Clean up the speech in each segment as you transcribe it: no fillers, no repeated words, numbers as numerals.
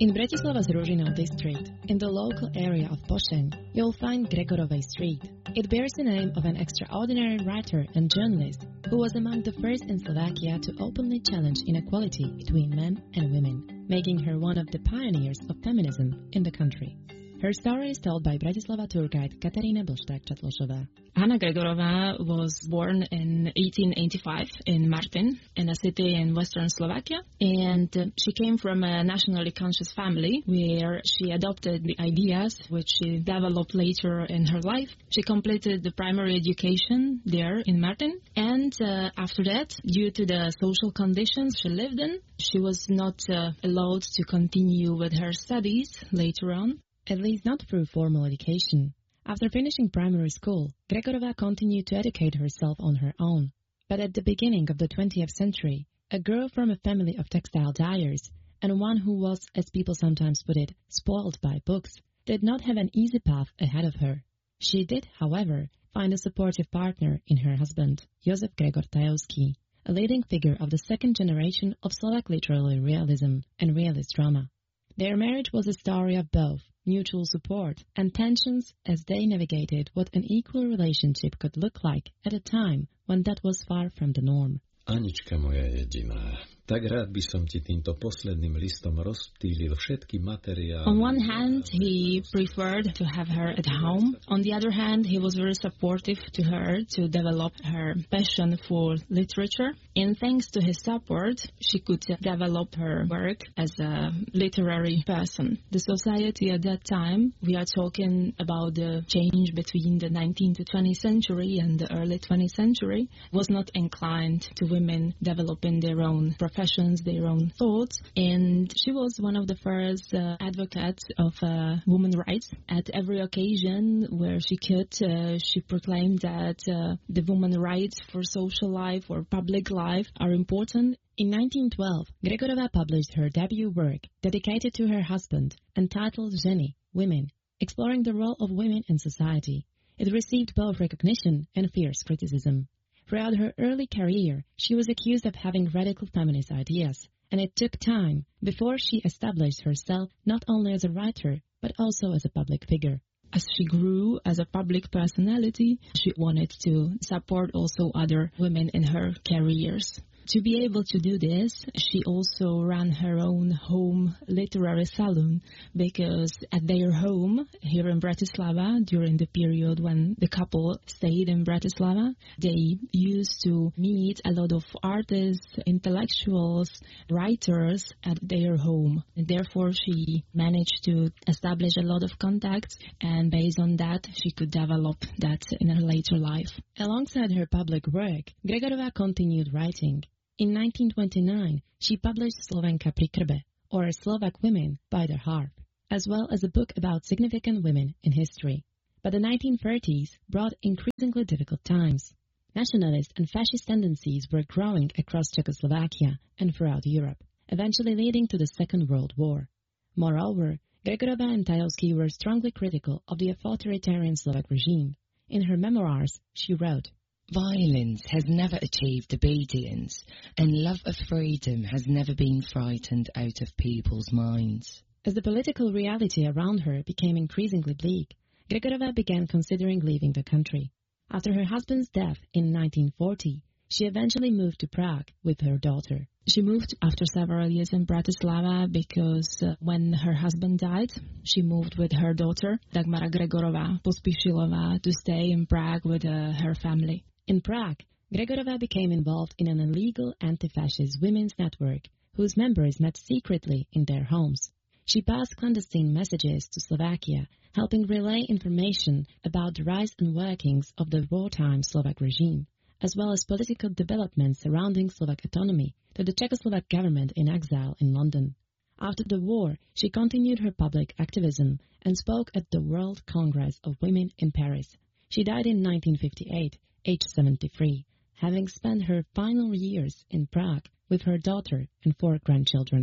In Bratislava's Ružinov district, in the local area of Pošeň, you'll find Gregorovej Street. It bears the name of an extraordinary writer and journalist who was among the first in Slovakia to openly challenge inequality between men and women, making her one of the pioneers of feminism in the country. Her story is told by Bratislava tour guide Katarína Blšták-Čatlošová. Hanna Gregorová was born in 1885 in Martin, in a city in western Slovakia, and she came from a nationally conscious family where she adopted the ideas which she developed later in her life. She completed the primary education there in Martin, and after that, due to the social conditions she lived in, she was not allowed to continue with her studies later on. At least not through formal education. After finishing primary school, Gregorová continued to educate herself on her own. But at the beginning of the 20th century, a girl from a family of textile dyers, and one who was, as people sometimes put it, spoiled by books, did not have an easy path ahead of her. She did, however, find a supportive partner in her husband, Jozef Gregor Tajovský, a leading figure of the second generation of Slovak literary realism and realist drama. Their marriage was a story of both mutual support and tensions as they navigated what an equal relationship could look like at a time when that was far from the norm. Anička moja jediná, tak rád by som ti týmto posledným listom rozptýlil všetky materiály. On one hand, he preferred to have her at home. On the other hand, he was very supportive to her to develop her passion for literature. And thanks to his support, she could develop her work as a literary person. The society at that time, we are talking about the change between the 19th to 20th century and the early 20th century, was not inclined to women developing their own professions, their own thoughts. And she was one of the first advocates of women's rights. At every occasion where she could, she proclaimed that the women's rights for social life or public life are important. In 1912, Gregorová published her debut work dedicated to her husband, entitled Ženy, Women, exploring the role of women in society. It received both recognition and fierce criticism. Throughout her early career, she was accused of having radical feminist ideas, and it took time before she established herself not only as a writer, but also as a public figure. As she grew as a public personality, she wanted to support also other women in her careers. To be able to do this, she also ran her own home literary salon, because at their home here in Bratislava, during the period when the couple stayed in Bratislava, they used to meet a lot of artists, intellectuals, writers at their home. And therefore, she managed to establish a lot of contacts, and based on that, she could develop that in her later life. Alongside her public work, Gregorová continued writing. In 1929, she published Slovenka pri krbe, or Slovak Women by their Harp, as well as a book about significant women in history. But the 1930s brought increasingly difficult times. Nationalist and fascist tendencies were growing across Czechoslovakia and throughout Europe, eventually leading to the Second World War. Moreover, Gregorová and Tajovský were strongly critical of the authoritarian Slovak regime. In her memoirs, she wrote, "Violence has never achieved obedience, and love of freedom has never been frightened out of people's minds." As the political reality around her became increasingly bleak, Gregorová began considering leaving the country. After her husband's death in 1940, she eventually moved to Prague with her daughter. She moved after several years in Bratislava because when her husband died, she moved with her daughter, Dagmara Gregorová Pospíšilová, to stay in Prague with her family. In Prague, Gregorová became involved in an illegal anti-fascist women's network whose members met secretly in their homes. She passed clandestine messages to Slovakia, helping relay information about the rise and workings of the wartime Slovak regime, as well as political developments surrounding Slovak autonomy to the Czechoslovak government in exile in London. After the war, she continued her public activism and spoke at the World Congress of Women in Paris. She died in 1958. Aged 73, having spent her final years in Prague with her daughter and 4 grandchildren.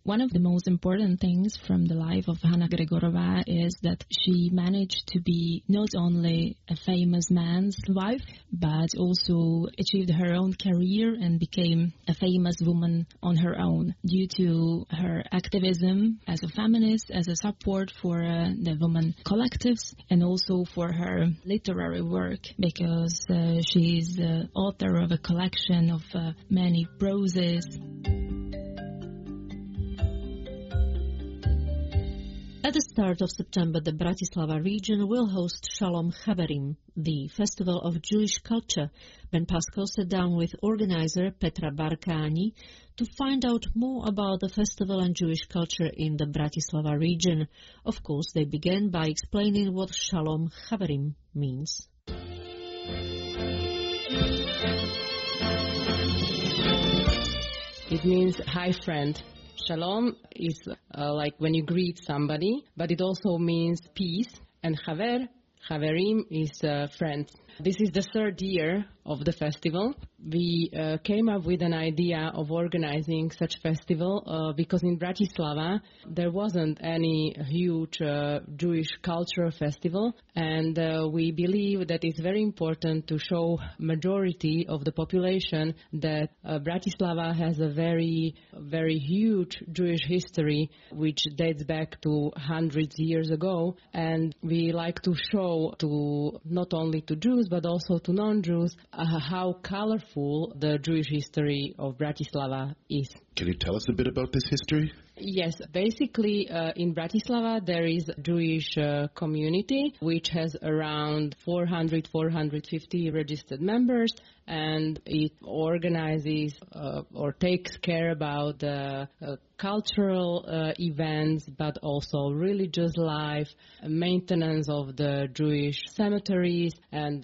One of the most important things from the life of Hanna Gregorova is that she managed to be not only a famous man's wife, but also achieved her own career and became a famous woman on her own due to her activism as a feminist, as a support for the women collectives, and also for her literary work, because she is the author of a collection of many proses. At the start of September, the Bratislava region will host Shalom Chaverim, the Festival of Jewish Culture. Ben Pascal sat down with organizer Petra Barkani to find out more about the festival and Jewish culture in the Bratislava region. Of course, they began by explaining what Shalom Chaverim means. It means hi friend. Shalom is like when you greet somebody, but it also means peace. And Chaverim is friends. This is the third year of the festival. We came up with an idea of organizing such festival because in Bratislava there wasn't any huge Jewish cultural festival, and we believe that it's very important to show majority of the population that Bratislava has a very, very huge Jewish history which dates back to hundreds of years ago, and we like to show to not only to Jews but also to non-Jews how colorful the Jewish history of Bratislava is. Can you tell us a bit about this history? Yes, basically in Bratislava there is a Jewish community which has around 450 registered members, and it organizes or takes care about cultural events, but also religious life, maintenance of the Jewish cemeteries, and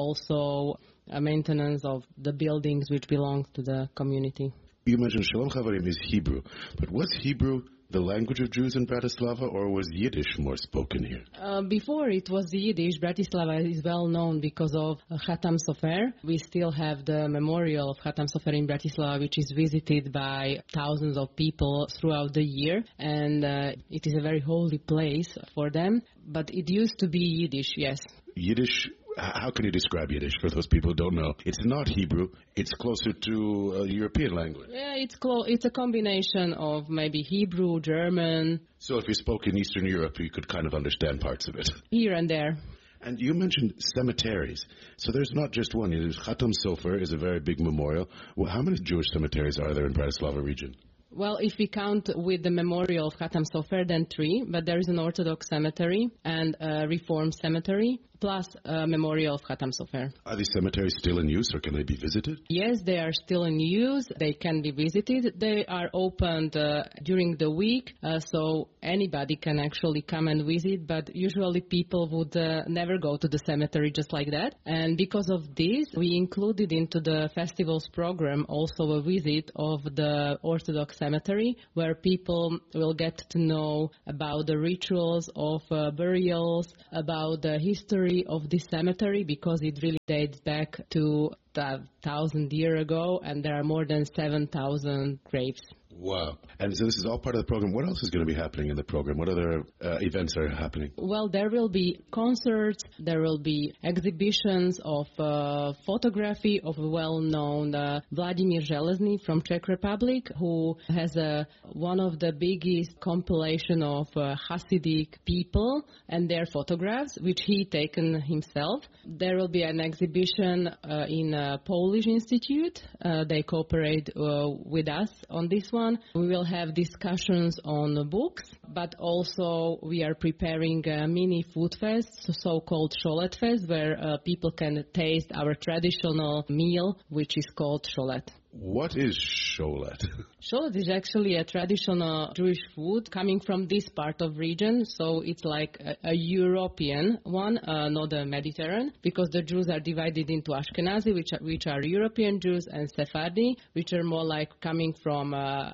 also maintenance of the buildings which belong to the community. You mentioned Shalom Chaverim is Hebrew, but was Hebrew the language of Jews in Bratislava, or was Yiddish more spoken here? Before it was Yiddish. Bratislava is well known because of Chatam Sofer. We still have the memorial of Chatam Sofer in Bratislava, which is visited by thousands of people throughout the year, and it is a very holy place for them. But it used to be Yiddish, yes. Yiddish, how can you describe Yiddish for those people who don't know? It's not Hebrew. It's closer to a European language. Yeah, it's a combination of maybe Hebrew, German. So if you spoke in Eastern Europe, you could kind of understand parts of it. Here and there. And you mentioned cemeteries. So there's not just one. There's Chatam Sofer is a very big memorial. Well, how many Jewish cemeteries are there in Bratislava region? Well, if we count with the memorial of Chatam Sofer, then 3, but there is an Orthodox cemetery and a Reformed cemetery, plus a memorial of Chatam Sofer. Are these cemeteries still in use, or can they be visited? Yes, they are still in use. They can be visited. They are opened during the week, so anybody can actually come and visit, but usually people would never go to the cemetery just like that. And because of this, we included into the festival's program also a visit of the Orthodox cemetery, where people will get to know about the rituals of burials, about the history of this cemetery, because it really dates back to 1,000 years ago, and there are more than 7,000 graves. Wow. And so this is all part of the program. What else is going to be happening in the program? What other events are happening? Well, there will be concerts, there will be exhibitions of photography of a well-known Vladimir Železný from Czech Republic, who has one of the biggest compilation of Hasidic people and their photographs, which he taken himself. There will be an exhibition in a Polish institute. They cooperate with us on this one. We will have discussions on books, but also we are preparing a mini food fest, so-called Sholet Fest, where people can taste our traditional meal, which is called sholet. What is sholet? Sholet is actually a traditional Jewish food coming from this part of region, so it's like a European one, not a Mediterranean, because the Jews are divided into Ashkenazi, which are European Jews, and Sephardi, which are more like coming from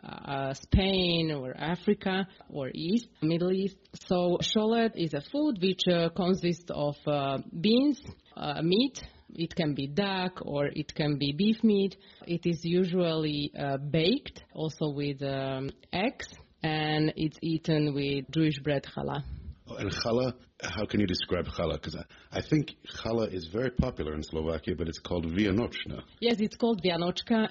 Spain or Africa or East, Middle East. So sholet is a food which consists of beans, meat. It can be duck or it can be beef meat. It is usually baked, also with eggs and it's eaten with Jewish bread challah. And challah, how can you describe challah? Because I think challah is very popular in Slovakia, but it's called vianochna. Yes, it's called vianochka.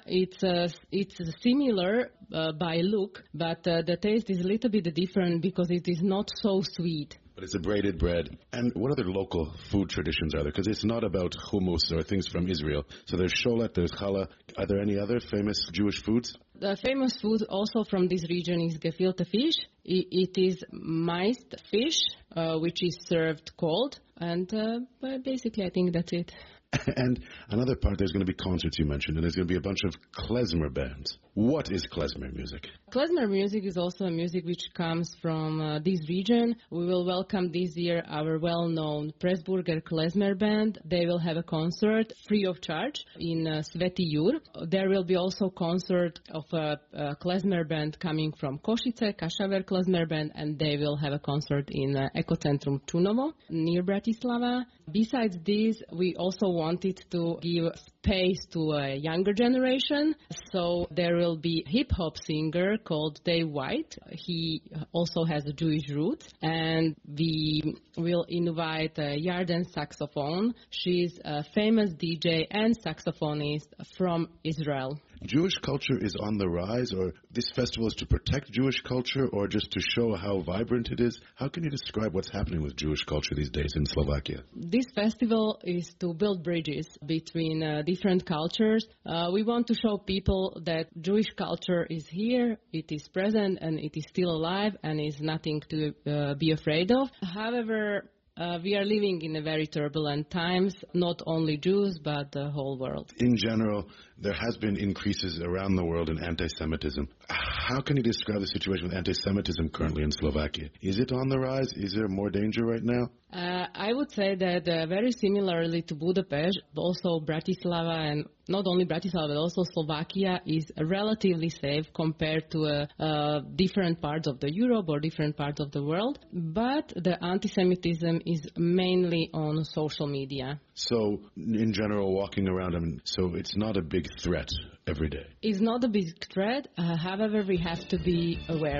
It's similar by look, but the taste is a little bit different because it is not so sweet. But it's a braided bread. And what other local food traditions are there? Because it's not about hummus or things from Israel. So there's sholet, there's challah. Are there any other famous Jewish foods? The famous food also from this region is gefilte fish. It is miced fish, which is served cold. And basically, I think that's it. And another part, there's going to be concerts you mentioned, and there's going to be a bunch of klezmer bands. What is klezmer music? Klezmer music is also a music which comes from this region. We will welcome this year our well-known Pressburger Klezmer band. They will have a concert free of charge in Sveti Jur. There will be also a concert of a klezmer band coming from Košice, Kašaver Klezmer band, and they will have a concert in Ekocentrum Čunovo near Bratislava. Besides this, we also wanted to give space to a younger generation, so there will be a hip-hop singer called Dave White. He also has a Jewish root, and we will invite Yarden Saxophone. She's a famous DJ and saxophonist from Israel. Jewish culture is on the rise, or this festival is to protect Jewish culture, or just to show how vibrant it is? How can you describe what's happening with Jewish culture these days in Slovakia? This festival is to build bridges between different cultures. We want to show people that Jewish culture is here, it is present, and it is still alive, and is nothing to be afraid of. However, we are living in a very turbulent times, not only Jews, but the whole world. In general, there has been increases around the world in anti-Semitism. How can you describe the situation with anti-Semitism currently in Slovakia? Is it on the rise? Is there more danger right now? I would say that very similarly to Budapest, also Bratislava, and not only Bratislava, but also Slovakia is relatively safe compared to different parts of the Europe or different parts of the world. But the anti-Semitism is mainly on social media. So, in general, walking around, so it's not a big threat every day? It's not a big threat. However, we have to be aware.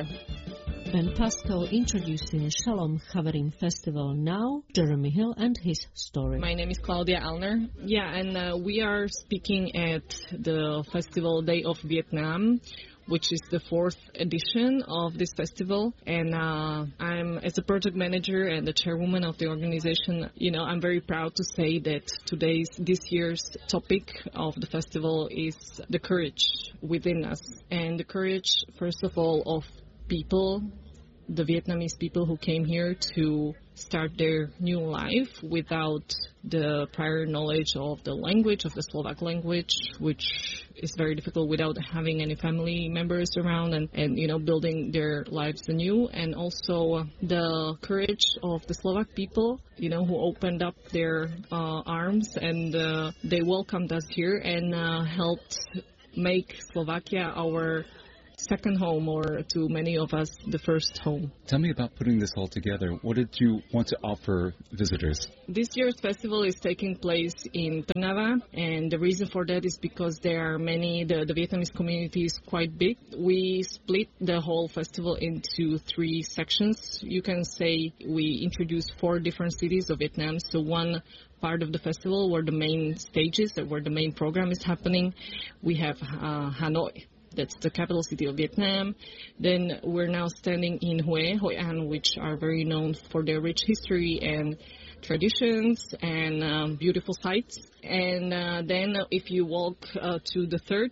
Ben Pascal introducing Shalom Chaverim Festival now, Jeremy Hill and his story. My name is Claudia Alner. Yeah, and we are speaking at the Festival Day of Vietnam, which is the 4th edition of this festival. And I'm, as a project manager and the chairwoman of the organization, I'm very proud to say that this year's topic of the festival is the courage within us. And the courage, first of all, of people, the Vietnamese people who came here to start their new life without the prior knowledge of the language, of the Slovak language, which is very difficult without having any family members around and building their lives anew. And also the courage of the Slovak people, who opened up their arms and they welcomed us here and helped make Slovakia our second home, or to many of us, the first home. Tell me about putting this all together. What did you want to offer visitors? This year's festival is taking place in Trnava, and the reason for that is because there are many, the Vietnamese community is quite big. We split the whole festival into 3 sections. You can say we introduced 4 different cities of Vietnam. So one part of the festival where the main stages, where the main program is happening, we have Hanoi. That's the capital city of Vietnam. Then we're now standing in Hue, Hội An, which are very known for their rich history and traditions and beautiful sights. And then if you walk to the third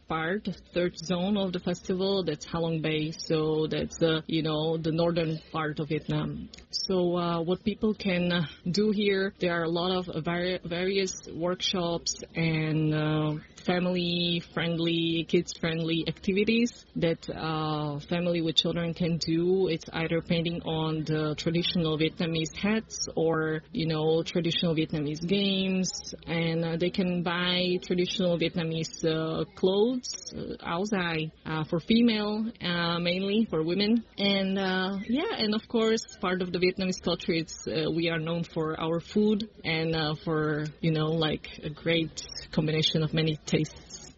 zone of the festival, that's Halong Bay. So that's, the northern part of Vietnam. So what people can do here, there are a lot of various workshops and family-friendly, kids-friendly activities that family with children can do. It's either painting on the traditional Vietnamese hats or, traditional Vietnamese games. And they can buy traditional Vietnamese clothes, áo dài, for female, mainly for women. And, and of course, part of the Vietnamese culture, we are known for our food and for, a great combination of many tastes.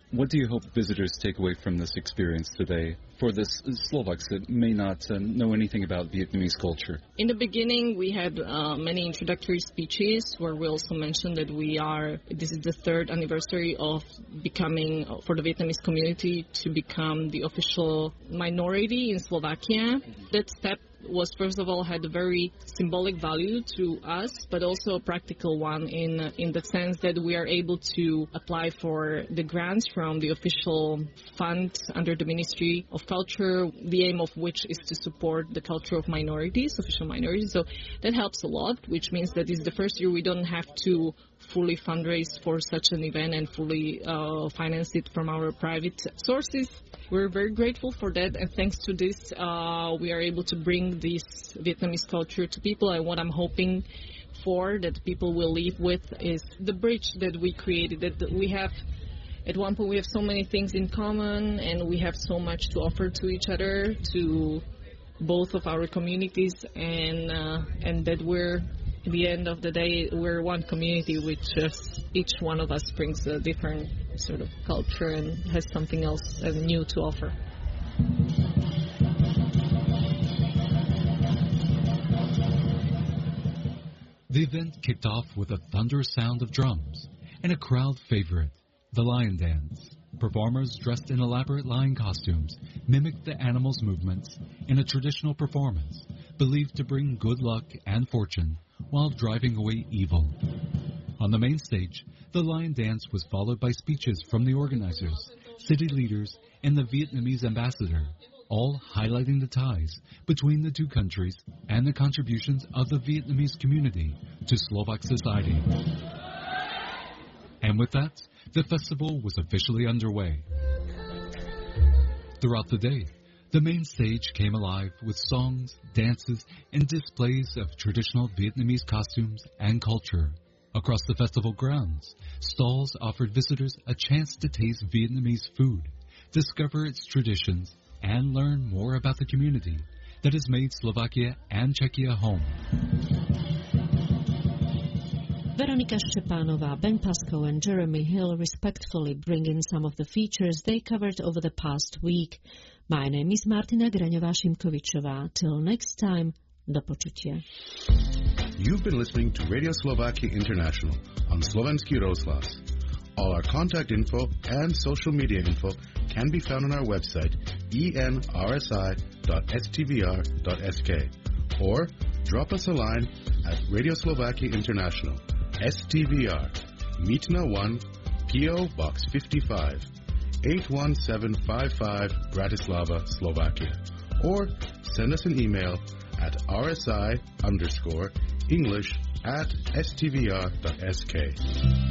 What do you hope visitors take away from this experience today for the Slovaks that may not know anything about Vietnamese culture? In the beginning, we had many introductory speeches where we also mentioned that this is the 3rd anniversary of becoming, for the Vietnamese community, to become the official minority in Slovakia. That step was, first of all, had a very symbolic value to us, but also a practical one in the sense that we are able to apply for the grants from the official fund under the Ministry of Culture, the aim of which is to support the culture of minorities, official minorities. So that helps a lot, which means that it's the first year we don't have to fully fundraise for such an event and fully finance it from our private sources. We're very grateful for that, and thanks to this, we are able to bring this Vietnamese culture to people. And what I'm hoping for that people will leave with is the bridge that we created, that we have. At one point, we have so many things in common, and we have so much to offer to each other, to both of our communities, and that we're, at the end of the day, we're one community, which each one of us brings a different sort of culture and has something else new to offer. The event kicked off with a thunderous sound of drums and a crowd favorite, the lion dance. Performers dressed in elaborate lion costumes mimicked the animals' movements in a traditional performance believed to bring good luck and fortune while driving away evil. On the main stage, the lion dance was followed by speeches from the organizers, city leaders, and the Vietnamese ambassador, all highlighting the ties between the two countries and the contributions of the Vietnamese community to Slovak society. And with that, the festival was officially underway. Throughout the day, the main stage came alive with songs, dances, and displays of traditional Vietnamese costumes and culture. Across the festival grounds, stalls offered visitors a chance to taste Vietnamese food, discover its traditions, and learn more about the community that has made Slovakia and Czechia home. Veronika Szczepanova, Ben Pascoe and Jeremy Hill respectfully bring in some of the features they covered over the past week. My name is Martina Graňová-Šimkovičová. Till next time, do počutia. You've been listening to Radio Slovakia International on Slovenský rozhlas. All our contact info and social media info can be found on our website enrsi.stvr.sk or drop us a line at Radio Slovakia International, STVR, Mítna 1, PO Box 55, 81755, Bratislava, Slovakia. Or send us an email at rsi_English@stvr.sk.